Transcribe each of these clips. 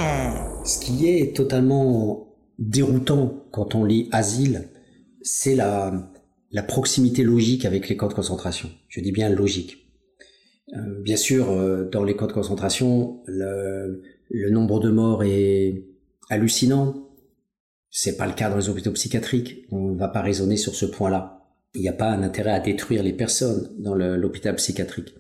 Ce qui est totalement déroutant quand on lit asile, c'est la proximité logique avec les camps de concentration. Je dis bien logique. Bien sûr, dans les camps de concentration, le nombre de morts est hallucinant. C'est pas le cas dans les hôpitaux psychiatriques. On ne va pas raisonner sur ce point-là. Il n'y a pas un intérêt à détruire les personnes dans l'hôpital psychiatrique.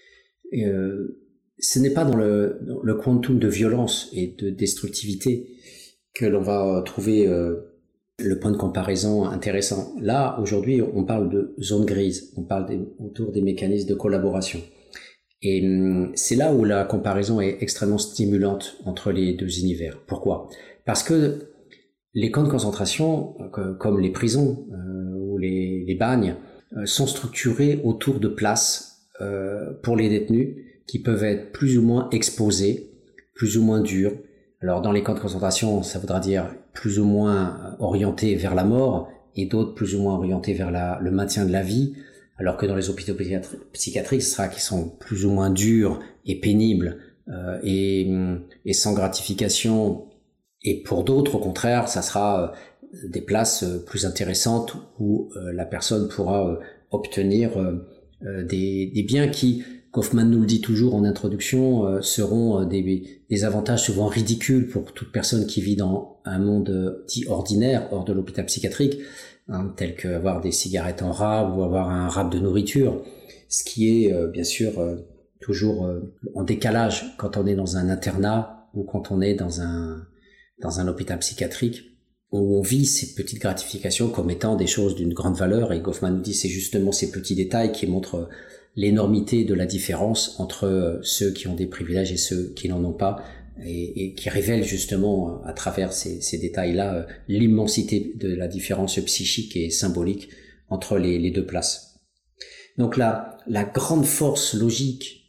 Ce n'est pas dans le quantum de violence et de destructivité que l'on va trouver le point de comparaison intéressant. Là, aujourd'hui, on parle de zone grise, on parle autour des mécanismes de collaboration. Et c'est là où la comparaison est extrêmement stimulante entre les deux univers. Pourquoi ? Parce que les camps de concentration, comme les prisons ou les bagnes, sont structurés autour de places pour les détenus qui peuvent être plus ou moins exposés, plus ou moins durs. Alors dans les camps de concentration, ça voudra dire plus ou moins orientés vers la mort et d'autres plus ou moins orientés vers le maintien de la vie, alors que dans les hôpitaux psychiatriques, ce sera qui sont plus ou moins durs et pénibles et sans gratification. Et pour d'autres, au contraire, ça sera des places plus intéressantes où la personne pourra obtenir des biens qui, Goffman nous le dit toujours en introduction, seront des avantages souvent ridicules pour toute personne qui vit dans un monde dit ordinaire, hors de l'hôpital psychiatrique, tel que avoir des cigarettes en rab ou avoir un rab de nourriture, ce qui est bien sûr toujours en décalage quand on est dans un internat ou quand on est dans un hôpital psychiatrique, où on vit ces petites gratifications comme étant des choses d'une grande valeur. Et Goffman nous dit c'est justement ces petits détails qui montrent l'énormité de la différence entre ceux qui ont des privilèges et ceux qui n'en ont pas, et qui révèlent justement à travers ces détails-là l'immensité de la différence psychique et symbolique entre les deux places. Donc la grande force logique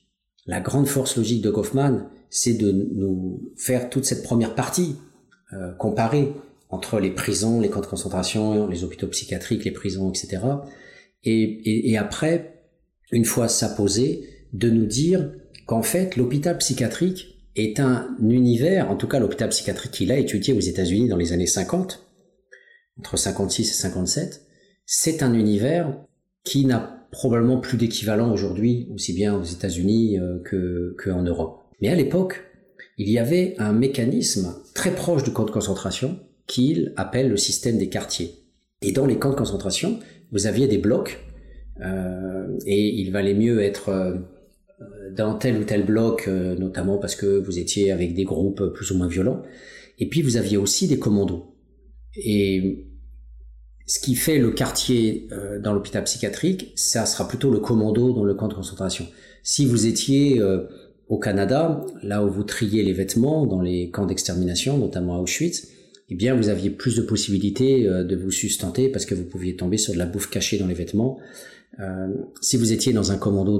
de Goffman, c'est de nous faire toute cette première partie comparée entre les prisons, les camps de concentration, les hôpitaux psychiatriques, les prisons, etc. Et après, une fois ça posé, de nous dire qu'en fait, l'hôpital psychiatrique est un univers, en tout cas l'hôpital psychiatrique qu'il a étudié aux États-Unis dans les années 50, entre 56 et 57, c'est un univers qui n'a probablement plus d'équivalent aujourd'hui, aussi bien aux États-Unis qu'en Europe. Mais à l'époque, il y avait un mécanisme très proche du camp de concentration qu'il appelle le système des quartiers. Et dans les camps de concentration, vous aviez des blocs, et il valait mieux être dans tel ou tel bloc, notamment parce que vous étiez avec des groupes plus ou moins violents. Et puis vous aviez aussi des commandos. Et ce qui fait le quartier dans l'hôpital psychiatrique, ça sera plutôt le commando dans le camp de concentration. Si vous étiez au Canada, là où vous triez les vêtements dans les camps d'extermination, notamment à Auschwitz, eh bien vous aviez plus de possibilités de vous sustenter parce que vous pouviez tomber sur de la bouffe cachée dans les vêtements. Si vous étiez dans un commando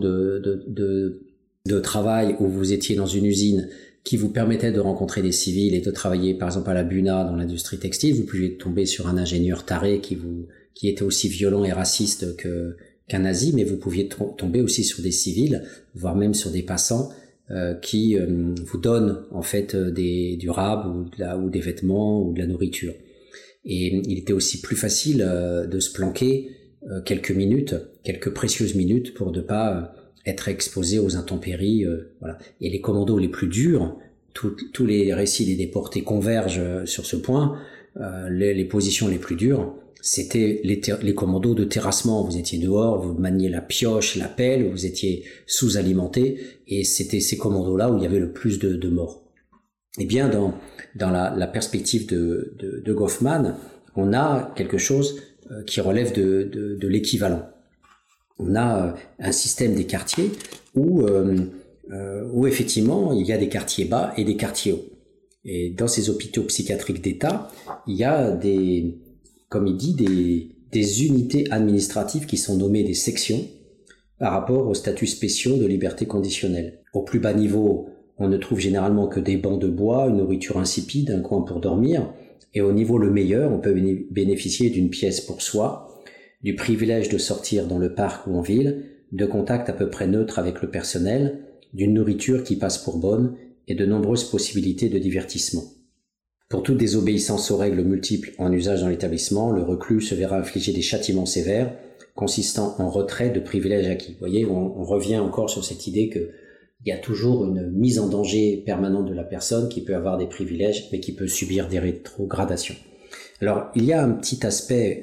de travail où vous étiez dans une usine qui vous permettait de rencontrer des civils et de travailler par exemple à la Buna dans l'industrie textile, vous pouviez tomber sur un ingénieur taré qui était aussi violent et raciste qu'un nazi, mais vous pouviez tomber aussi sur des civils, voire même sur des passants qui vous donnent en fait du rab ou des vêtements ou de la nourriture. Et il était aussi plus facile de se planquer quelques précieuses minutes pour ne pas être exposé aux intempéries. Voilà. Et les commandos les plus durs, tous les récits des déportés convergent sur ce point, les positions les plus dures, c'était les commandos de terrassement. Vous étiez dehors, vous maniez la pioche, la pelle, vous étiez sous-alimenté, et c'était ces commandos-là où il y avait le plus de morts. Eh bien, dans la perspective de Goffman, on a quelque chose qui relève de l'équivalent. On a un système des quartiers où effectivement il y a des quartiers bas et des quartiers hauts. Et dans ces hôpitaux psychiatriques d'État, il y a comme il dit, des unités administratives qui sont nommées des sections par rapport aux statuts spéciaux de liberté conditionnelle. Au plus bas niveau, on ne trouve généralement que des bancs de bois, une nourriture insipide, un coin pour dormir. Et au niveau le meilleur, on peut bénéficier d'une pièce pour soi, du privilège de sortir dans le parc ou en ville, de contacts à peu près neutres avec le personnel, d'une nourriture qui passe pour bonne et de nombreuses possibilités de divertissement. Pour toute désobéissance aux règles multiples en usage dans l'établissement, le reclus se verra infliger des châtiments sévères consistant en retrait de privilèges acquis. Vous voyez, on revient encore sur cette idée que il y a toujours une mise en danger permanente de la personne qui peut avoir des privilèges, mais qui peut subir des rétrogradations. Alors, il y a un petit aspect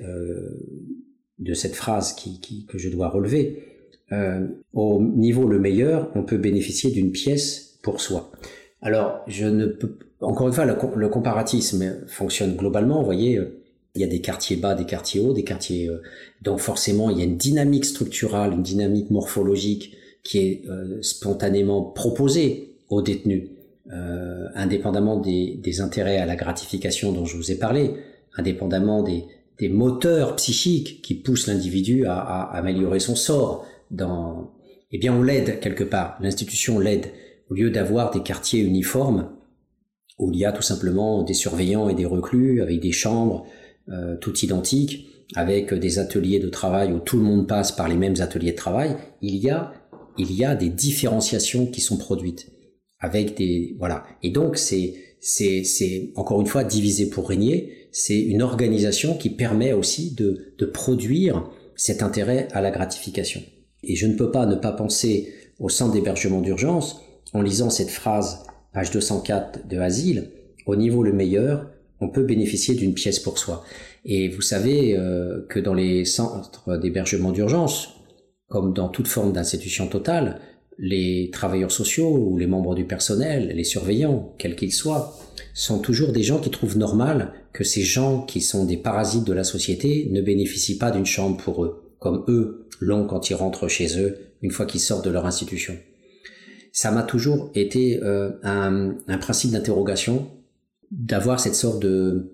de cette phrase que je dois relever. Au niveau le meilleur, on peut bénéficier d'une pièce pour soi. Alors, je ne peux... Encore une fois, le comparatisme fonctionne globalement. Vous voyez, il y a des quartiers bas, des quartiers hauts, des quartiers... donc forcément, il y a une dynamique structurale, une dynamique morphologique qui est spontanément proposée aux détenus, indépendamment des intérêts à la gratification dont je vous ai parlé, indépendamment des moteurs psychiques qui poussent l'individu à améliorer son sort. Eh bien, on l'aide quelque part. L'institution l'aide. Au lieu d'avoir des quartiers uniformes, où il y a tout simplement des surveillants et des reclus, avec des chambres toutes identiques, avec des ateliers de travail où tout le monde passe par les mêmes ateliers de travail, il y a des différenciations qui sont produites. Avec voilà. Et donc, c'est encore une fois diviser pour régner. C'est une organisation qui permet aussi de produire cet intérêt à la gratification. Et je ne peux pas ne pas penser au centre d'hébergement d'urgence en lisant cette phrase, page 204 de Asile, au niveau le meilleur, on peut bénéficier d'une pièce pour soi. Et vous savez que dans les centres d'hébergement d'urgence, comme dans toute forme d'institution totale, les travailleurs sociaux ou les membres du personnel, les surveillants, quels qu'ils soient, sont toujours des gens qui trouvent normal que ces gens qui sont des parasites de la société ne bénéficient pas d'une chambre pour eux, comme eux l'ont quand ils rentrent chez eux, une fois qu'ils sortent de leur institution. Ça m'a toujours été un principe d'interrogation d'avoir cette sorte de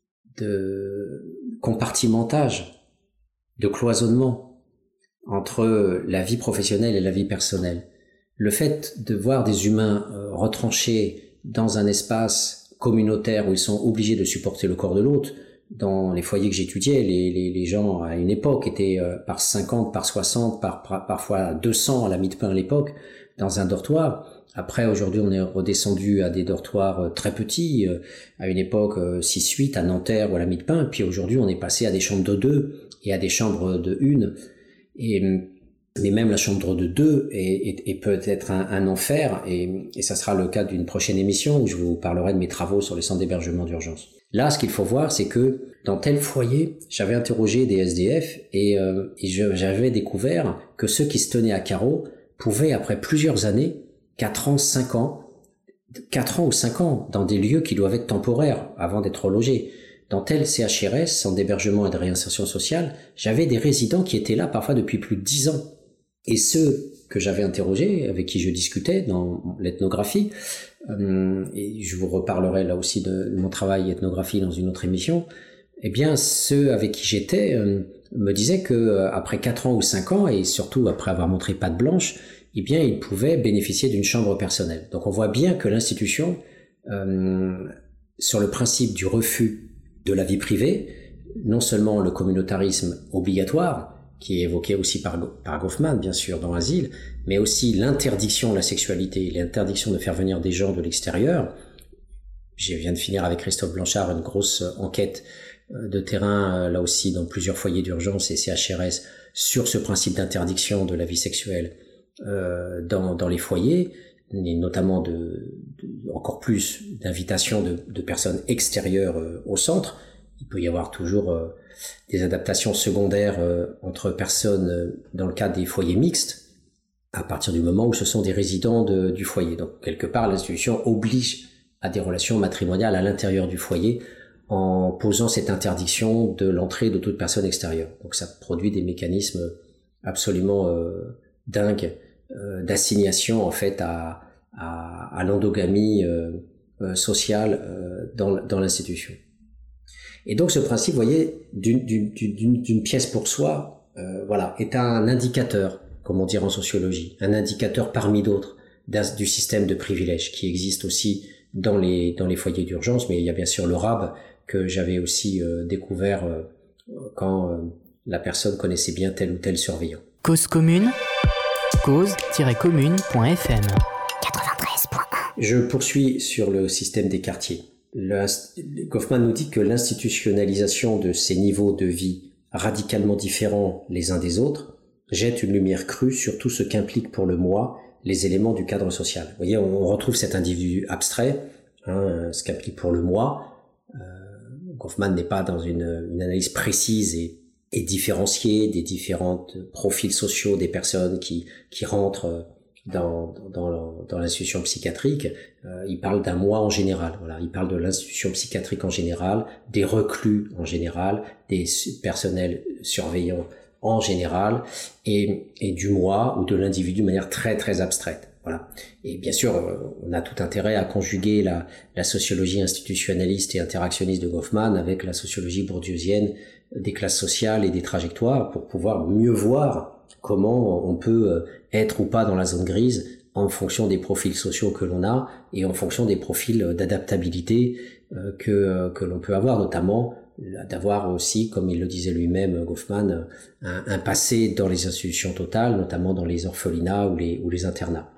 compartimentage, de cloisonnement entre la vie professionnelle et la vie personnelle. Le fait de voir des humains retranchés dans un espace communautaire où ils sont obligés de supporter le corps de l'autre, dans les foyers que j'étudiais, les gens à une époque étaient par 50, par 60, parfois 200 à la mie-de-pain à l'époque, dans un dortoir. Après, aujourd'hui, on est redescendu à des dortoirs très petits, à une époque 6-8 à Nanterre ou à la mie-de-pain, puis aujourd'hui, on est passé à des chambres de 2 et à des chambres de 1. Mais même la chambre de 2 est peut-être un enfer, et ça sera le cas d'une prochaine émission où je vous parlerai de mes travaux sur les centres d'hébergement d'urgence. Là, ce qu'il faut voir, c'est que dans tel foyer, j'avais interrogé des SDF et j'avais découvert que ceux qui se tenaient à carreau pouvaient, après plusieurs années, 4 ans ou 5 ans, dans des lieux qui doivent être temporaires avant d'être relogés. Dans tel CHRS, centre d'hébergement et de réinsertion sociale, j'avais des résidents qui étaient là parfois depuis plus de 10 ans. Et ceux que j'avais interrogés, avec qui je discutais dans l'ethnographie, et je vous reparlerai là aussi de mon travail ethnographie dans une autre émission, eh bien ceux avec qui j'étais me disaient que après 4 ans ou 5 ans, et surtout après avoir montré patte blanche, eh bien ils pouvaient bénéficier d'une chambre personnelle. Donc on voit bien que l'institution, sur le principe du refus de la vie privée, non seulement le communautarisme obligatoire, qui est évoqué aussi par Goffman, bien sûr, dans Asile, mais aussi l'interdiction de la sexualité, l'interdiction de faire venir des gens de l'extérieur. Je viens de finir avec Christophe Blanchard une grosse enquête de terrain, là aussi dans plusieurs foyers d'urgence et CHRS, sur ce principe d'interdiction de la vie sexuelle dans les foyers, et notamment encore plus d'invitation de personnes extérieures au centre. Il peut y avoir toujours des adaptations secondaires entre personnes dans le cadre des foyers mixtes, à partir du moment où ce sont des résidents du foyer. Donc, quelque part, l'institution oblige à des relations matrimoniales à l'intérieur du foyer en posant cette interdiction de l'entrée de toute personne extérieure. Donc, ça produit des mécanismes absolument dingues d'assignation, en fait, à l'endogamie sociale dans l'institution. Et donc ce principe, vous voyez, d'une pièce pour soi, voilà, est un indicateur, comme on dirait en sociologie, un indicateur parmi d'autres du système de privilèges qui existe aussi dans les foyers d'urgence. Mais il y a bien sûr le RAB que j'avais aussi découvert quand la personne connaissait bien tel ou tel surveillant. Cause commune, cause-commune.fm 93.1 Je poursuis sur le système des quartiers. Goffman nous dit que l'institutionnalisation de ces niveaux de vie radicalement différents les uns des autres jette une lumière crue sur tout ce qu'impliquent pour le moi les éléments du cadre social. Vous voyez, on retrouve cet individu abstrait, ce qu'implique pour le moi. Goffman n'est pas dans une analyse précise et différenciée des différents profils sociaux des personnes qui rentrent dans l'institution psychiatrique. Il parle d'un moi en général. Voilà, il parle de l'institution psychiatrique en général, des reclus en général, des personnels surveillants en général, et du moi ou de l'individu de manière très très abstraite. Voilà. Et bien sûr, on a tout intérêt à conjuguer la sociologie institutionnaliste et interactionniste de Goffman avec la sociologie bourdieusienne des classes sociales et des trajectoires pour pouvoir mieux voir comment on peut être ou pas dans la zone grise en fonction des profils sociaux que l'on a et en fonction des profils d'adaptabilité que l'on peut avoir, notamment d'avoir aussi, comme il le disait lui-même, Goffman, un passé dans les institutions totales, notamment dans les orphelinats ou les internats.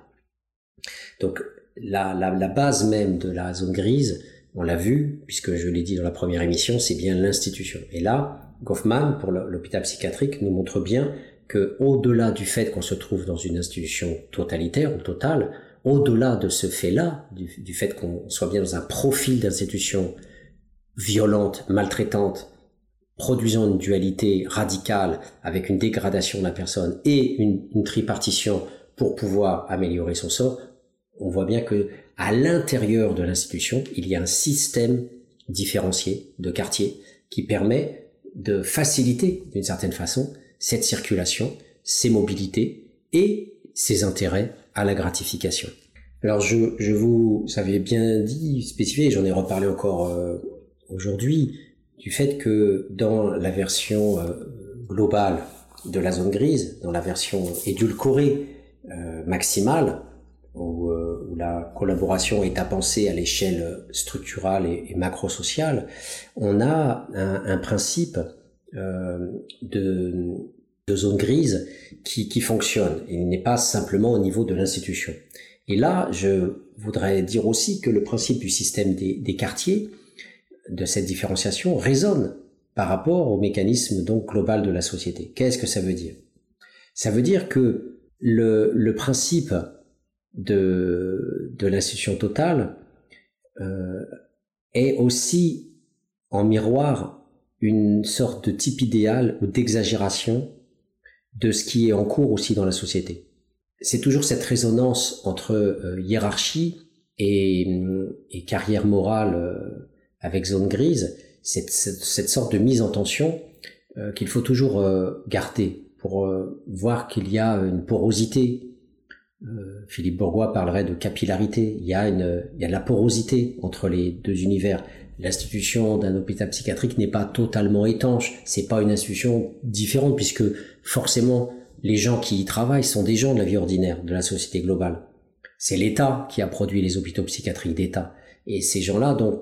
Donc la base même de la zone grise, on l'a vu, puisque je l'ai dit dans la première émission, c'est bien l'institution. Et là, Goffman, pour l'hôpital psychiatrique, nous montre bien que au-delà du fait qu'on se trouve dans une institution totalitaire ou totale, au-delà de ce fait-là, du fait qu'on soit bien dans un profil d'institution violente, maltraitante, produisant une dualité radicale avec une dégradation de la personne et une tripartition pour pouvoir améliorer son sort, on voit bien que à l'intérieur de l'institution, il y a un système différencié de quartier qui permet de faciliter d'une certaine façon cette circulation, ces mobilités et ces intérêts à la gratification. Alors je vous avais bien dit, spécifié, j'en ai reparlé encore aujourd'hui, du fait que dans la version globale de la zone grise, dans la version édulcorée maximale, où la collaboration est à penser à l'échelle structurale et macro-sociale, on a un principe de zone grise qui fonctionne. Il n'est pas simplement au niveau de l'institution. Et là, je voudrais dire aussi que le principe du système des quartiers, de cette différenciation, résonne par rapport au mécanisme donc global de la société. Qu'est-ce que ça veut dire? Ça veut dire que le principe de l'institution totale est aussi en miroir une sorte de type idéal ou d'exagération de ce qui est en cours aussi dans la société. C'est toujours cette résonance entre hiérarchie et carrière morale avec zone grise, cette sorte de mise en tension qu'il faut toujours garder pour voir qu'il y a une porosité. Philippe Bourgois parlerait de capillarité. Il y a de la porosité entre les deux univers. L'institution d'un hôpital psychiatrique n'est pas totalement étanche. C'est pas une institution différente puisque forcément les gens qui y travaillent sont des gens de la vie ordinaire, de la société globale. C'est l'État qui a produit les hôpitaux psychiatriques d'État. Et ces gens-là donc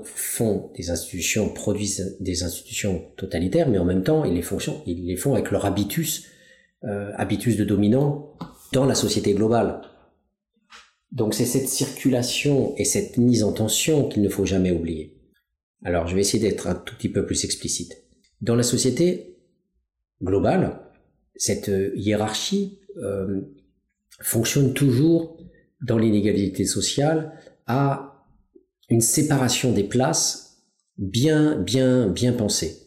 produisent des institutions totalitaires, mais en même temps ils les font avec leur habitus de dominant dans la société globale. Donc c'est cette circulation et cette mise en tension qu'il ne faut jamais oublier. Alors je vais essayer d'être un tout petit peu plus explicite. Dans la société globale, cette hiérarchie fonctionne toujours dans l'inégalité sociale à une séparation des places bien pensée.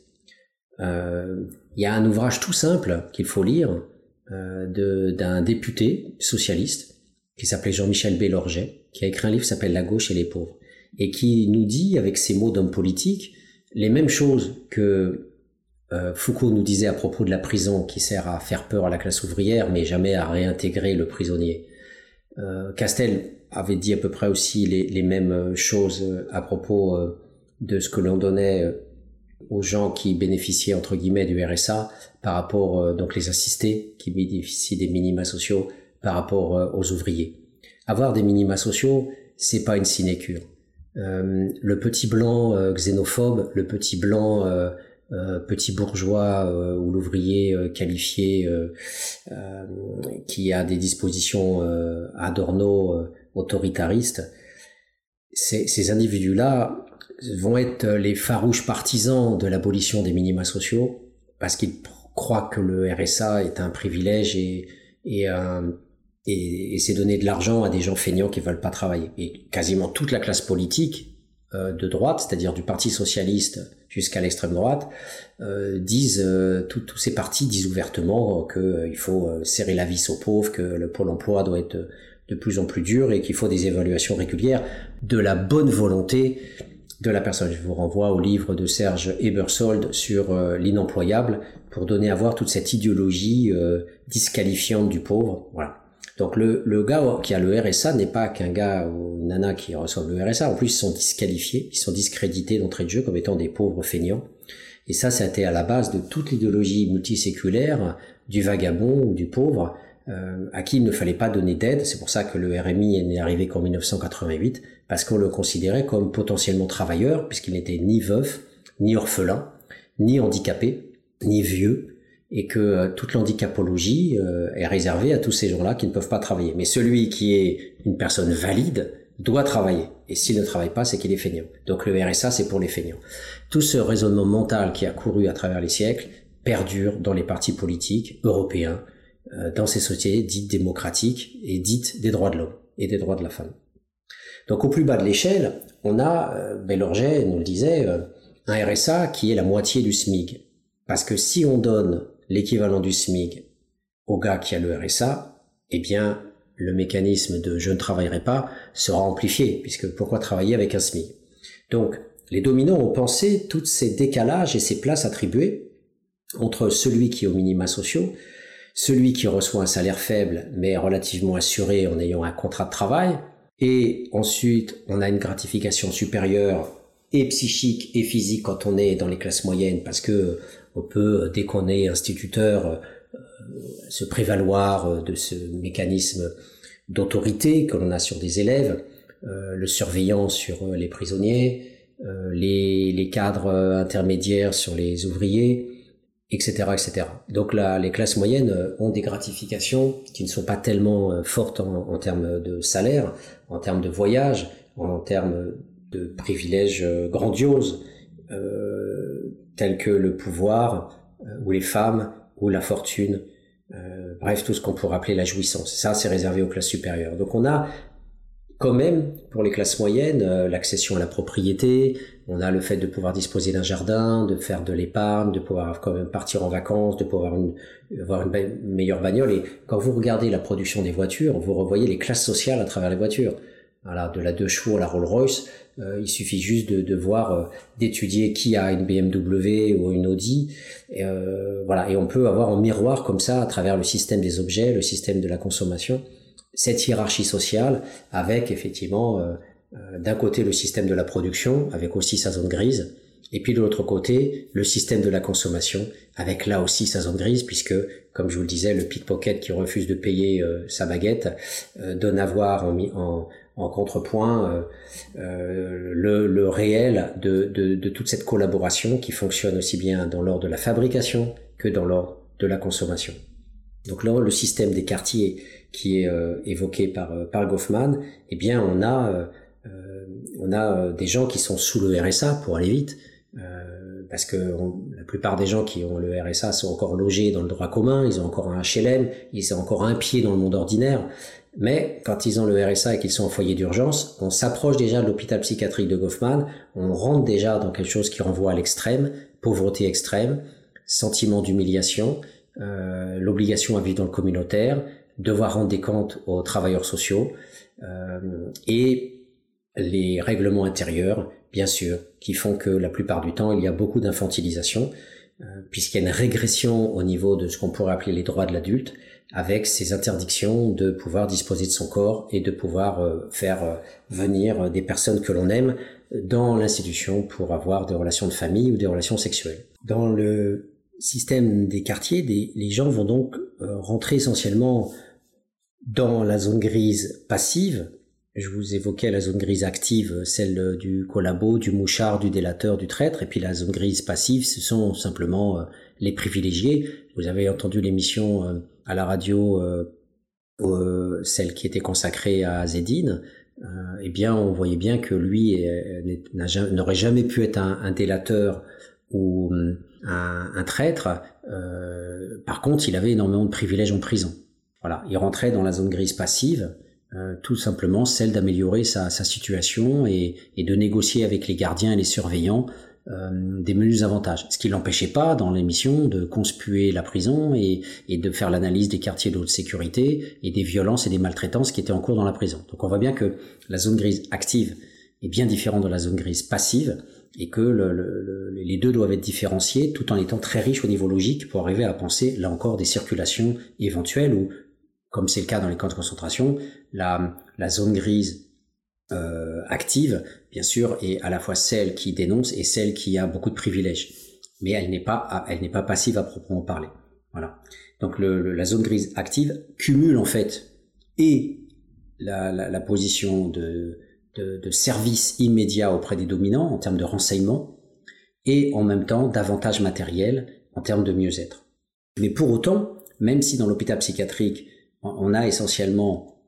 Il y a un ouvrage tout simple qu'il faut lire d'un député socialiste qui s'appelait Jean-Michel Bélorget, qui a écrit un livre qui s'appelle La gauche et les pauvres, et qui nous dit, avec ses mots d'homme politique, les mêmes choses que Foucault nous disait à propos de la prison qui sert à faire peur à la classe ouvrière, mais jamais à réintégrer le prisonnier. Castel avait dit à peu près aussi les mêmes choses à propos de ce que l'on donnait aux gens qui bénéficiaient entre guillemets du RSA par rapport donc les assistés qui bénéficient des minima sociaux par rapport aux ouvriers. Avoir des minima sociaux, c'est pas une sinécure. Le petit blanc xénophobe, le petit blanc petit bourgeois ou l'ouvrier qualifié qui a des dispositions Adorno autoritaristes, ces individus-là vont être les farouches partisans de l'abolition des minima sociaux parce qu'ils croient que le RSA est un privilège et c'est donner de l'argent à des gens feignants qui veulent pas travailler. Et quasiment toute la classe politique de droite, c'est-à-dire du Parti socialiste jusqu'à l'extrême droite, tous ces partis disent ouvertement qu'il faut serrer la vis aux pauvres, que le pôle emploi doit être de plus en plus dur et qu'il faut des évaluations régulières de la bonne volonté de la personne. Je vous renvoie au livre de Serge Ebersold sur l'inemployable pour donner à voir toute cette idéologie disqualifiante du pauvre. Voilà. Donc le gars qui a le RSA n'est pas qu'un gars ou une nana qui reçoit le RSA. En plus, ils sont disqualifiés, ils sont discrédités d'entrée de jeu comme étant des pauvres feignants. Et ça a été à la base de toute l'idéologie multiséculaire du vagabond ou du pauvre à qui il ne fallait pas donner d'aide. C'est pour ça que le RMI n'est arrivé qu'en 1988, parce qu'on le considérait comme potentiellement travailleur, puisqu'il n'était ni veuf, ni orphelin, ni handicapé, ni vieux, et que toute l'handicapologie est réservée à tous ces gens-là qui ne peuvent pas travailler. Mais celui qui est une personne valide doit travailler. Et s'il ne travaille pas, c'est qu'il est feignant. Donc le RSA, c'est pour les feignants. Tout ce raisonnement mental qui a couru à travers les siècles perdure dans les partis politiques européens, dans ces sociétés dites démocratiques et dites des droits de l'homme et des droits de la femme. Donc au plus bas de l'échelle, on a, Bélorgey nous le disait, un RSA qui est la moitié du SMIC. Parce que si on donne l'équivalent du SMIC au gars qui a le RSA, eh bien le mécanisme de je ne travaillerai pas sera amplifié, puisque pourquoi travailler avec un SMIC? Donc les dominants ont pensé tous ces décalages et ces places attribuées entre celui qui est aux minima sociaux, celui qui reçoit un salaire faible mais relativement assuré en ayant un contrat de travail, et ensuite on a une gratification supérieure et psychique et physique quand on est dans les classes moyennes, parce que on peut, dès qu'on est instituteur, se prévaloir de ce mécanisme d'autorité que l'on a sur des élèves, le surveillant sur les prisonniers, les cadres intermédiaires sur les ouvriers, etc., etc. Donc là, les classes moyennes ont des gratifications qui ne sont pas tellement fortes en termes de salaire, en termes de voyage, en termes de privilèges grandioses, tels que le pouvoir, ou les femmes, ou la fortune, bref, tout ce qu'on pourrait appeler la jouissance. Ça, c'est réservé aux classes supérieures. Donc on a quand même, pour les classes moyennes, l'accession à la propriété, on a le fait de pouvoir disposer d'un jardin, de faire de l'épargne, de pouvoir quand même partir en vacances, de pouvoir avoir une meilleure bagnole. Et quand vous regardez la production des voitures, vous revoyez les classes sociales à travers les voitures. Voilà, de la 2 chevaux à la Rolls-Royce, il suffit juste de voir, d'étudier qui a une BMW ou une Audi, voilà, et on peut avoir en miroir comme ça, à travers le système des objets, le système de la consommation, cette hiérarchie sociale, avec effectivement d'un côté le système de la production, avec aussi sa zone grise, et puis de l'autre côté le système de la consommation, avec là aussi sa zone grise, puisque, comme je vous le disais, le pickpocket qui refuse de payer sa baguette donne à voir en contrepoint le réel de toute cette collaboration qui fonctionne aussi bien dans l'ordre de la fabrication que dans l'ordre de la consommation. Donc là, le système des quartiers qui est évoqué par Goffman, eh bien on a des gens qui sont sous le RSA pour aller vite, parce que la plupart des gens qui ont le RSA sont encore logés dans le droit commun, ils ont encore un HLM, ils ont encore un pied dans le monde ordinaire. Mais quand ils ont le RSA et qu'ils sont en foyer d'urgence, on s'approche déjà de l'hôpital psychiatrique de Goffman, on rentre déjà dans quelque chose qui renvoie à l'extrême, pauvreté extrême, sentiment d'humiliation, l'obligation à vivre dans le communautaire, devoir rendre des comptes aux travailleurs sociaux, et les règlements intérieurs, bien sûr, qui font que la plupart du temps, il y a beaucoup d'infantilisation, puisqu'il y a une régression au niveau de ce qu'on pourrait appeler les droits de l'adulte, avec ces interdictions de pouvoir disposer de son corps et de pouvoir faire venir des personnes que l'on aime dans l'institution pour avoir des relations de famille ou des relations sexuelles. Dans le système des quartiers, les gens vont donc rentrer essentiellement dans la zone grise passive. Je vous évoquais la zone grise active, celle du collabo, du mouchard, du délateur, du traître, et puis la zone grise passive, ce sont simplement les privilégiés. Vous avez entendu l'émission à la radio, celle qui était consacrée à Zedine, eh bien, on voyait bien que lui n'aurait jamais pu être un délateur ou un traître. Par contre, il avait énormément de privilèges en prison. Voilà, il rentrait dans la zone grise passive, tout simplement celle d'améliorer sa situation et de négocier avec les gardiens et les surveillants des menus avantages. Ce qui l'empêchait pas dans l'émission de conspuer la prison et de faire l'analyse des quartiers de haute sécurité et des violences et des maltraitances qui étaient en cours dans la prison. Donc on voit bien que la zone grise active est bien différente de la zone grise passive et que les deux doivent être différenciés tout en étant très riches au niveau logique pour arriver à penser là encore des circulations éventuelles ou, comme c'est le cas dans les camps de concentration, la zone grise active, bien sûr, est à la fois celle qui dénonce et celle qui a beaucoup de privilèges, mais elle n'est pas passive à proprement parler. Voilà. Donc la zone grise active cumule en fait et la position de service immédiat auprès des dominants en termes de renseignement et en même temps d'avantages matériels en termes de mieux-être. Mais pour autant, même si dans l'hôpital psychiatrique on a essentiellement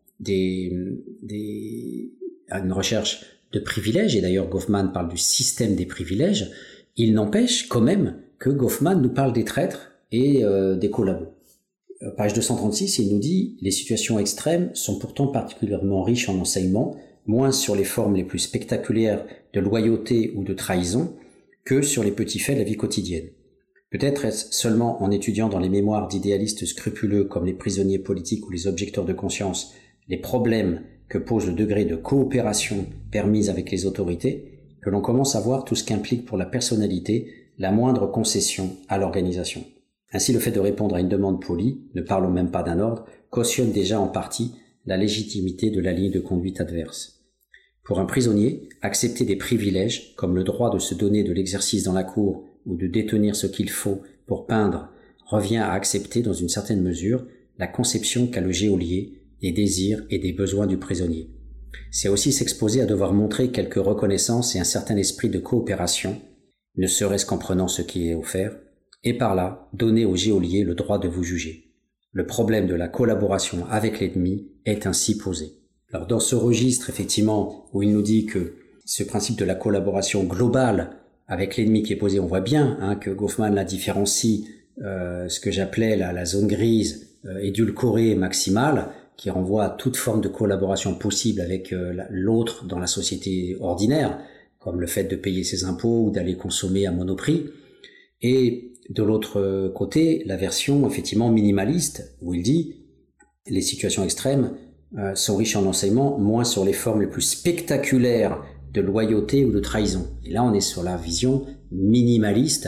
une recherche de privilèges, et d'ailleurs Goffman parle du système des privilèges, il n'empêche quand même que Goffman nous parle des traîtres et des collabos. Page 236, il nous dit « Les situations extrêmes sont pourtant particulièrement riches en enseignements, moins sur les formes les plus spectaculaires de loyauté ou de trahison que sur les petits faits de la vie quotidienne. Peut-être est-ce seulement en étudiant dans les mémoires d'idéalistes scrupuleux comme les prisonniers politiques ou les objecteurs de conscience les problèmes que pose le degré de coopération permise avec les autorités que l'on commence à voir tout ce qu'implique pour la personnalité la moindre concession à l'organisation. Ainsi, le fait de répondre à une demande polie, ne parlons même pas d'un ordre, cautionne déjà en partie la légitimité de la ligne de conduite adverse. Pour un prisonnier, accepter des privilèges, comme le droit de se donner de l'exercice dans la cour ou de détenir ce qu'il faut pour peindre, revient à accepter dans une certaine mesure la conception qu'a le geôlier des désirs et des besoins du prisonnier. C'est aussi s'exposer à devoir montrer quelque reconnaissance et un certain esprit de coopération, ne serait-ce qu'en prenant ce qui est offert, et par là donner au geôlier le droit de vous juger. Le problème de la collaboration avec l'ennemi est ainsi posé. Alors dans ce registre, effectivement, où il nous dit que ce principe de la collaboration globale avec l'ennemi qui est posé, on voit bien que Goffman la différencie, ce que j'appelais la zone grise édulcorée maximale, qui renvoie à toute forme de collaboration possible avec l'autre dans la société ordinaire, comme le fait de payer ses impôts ou d'aller consommer à monoprix. Et de l'autre côté, la version effectivement minimaliste, où il dit « les situations extrêmes sont riches en enseignements, moins sur les formes les plus spectaculaires de loyauté ou de trahison ». Et là, on est sur la vision minimaliste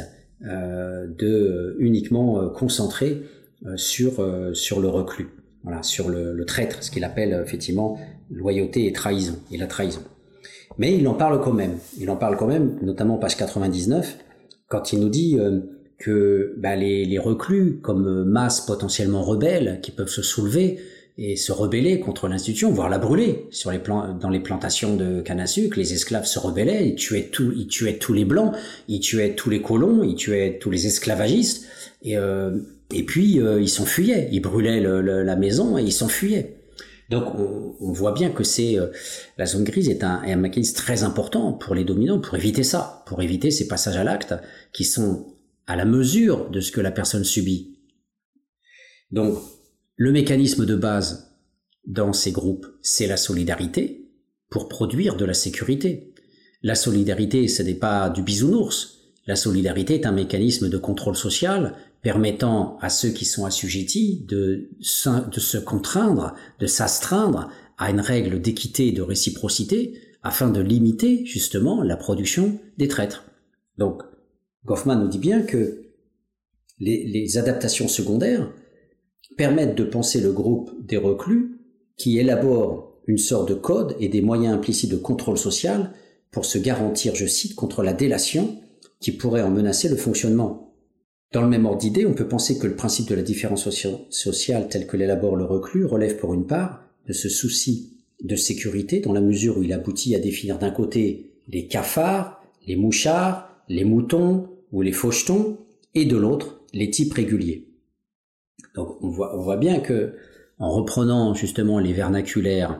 uniquement concentrée sur le reclus. Voilà, sur le traître, ce qu'il appelle effectivement loyauté et trahison, et la trahison. Mais il en parle quand même. Il en parle quand même, notamment page 99, quand il nous dit que les reclus, comme masse potentiellement rebelles, qui peuvent se soulever et se rebeller contre l'institution, voire la brûler dans les plantations de canne à sucre, les esclaves se rebellaient, ils tuaient tous les blancs, ils tuaient tous les colons, ils tuaient tous les esclavagistes, et puis ils s'enfuyaient, ils brûlaient la maison et ils s'enfuyaient. Donc on voit bien que la zone grise est un mécanisme très important pour les dominants, pour éviter ça, pour éviter ces passages à l'acte qui sont à la mesure de ce que la personne subit. Donc le mécanisme de base dans ces groupes, c'est la solidarité pour produire de la sécurité. La solidarité, ce n'est pas du bisounours. La solidarité est un mécanisme de contrôle social permettant à ceux qui sont assujettis de se contraindre, de s'astreindre à une règle d'équité et de réciprocité afin de limiter justement la production des traîtres. Donc, Goffman nous dit bien que les adaptations secondaires permettent de penser le groupe des reclus qui élaborent une sorte de code et des moyens implicites de contrôle social pour se garantir, je cite, contre la délation qui pourrait en menacer le fonctionnement. Dans le même ordre d'idée, on peut penser que le principe de la différence sociale tel que l'élabore le reclus relève pour une part de ce souci de sécurité dans la mesure où il aboutit à définir d'un côté les cafards, les mouchards, les moutons ou les fauchetons et de l'autre les types réguliers. Donc on voit bien que en reprenant justement les vernaculaires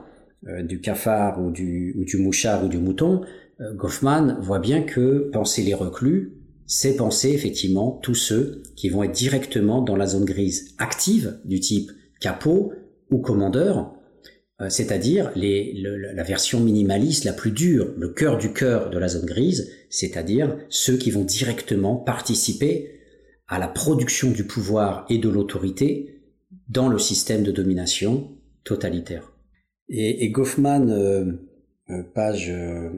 du cafard ou du mouchard ou du mouton, Goffman voit bien que penser les reclus, c'est penser effectivement tous ceux qui vont être directement dans la zone grise active du type capot ou commandeur, c'est-à-dire la version minimaliste la plus dure, le cœur du cœur de la zone grise, c'est-à-dire ceux qui vont directement participer à la production du pouvoir et de l'autorité dans le système de domination totalitaire. Et Goffman, page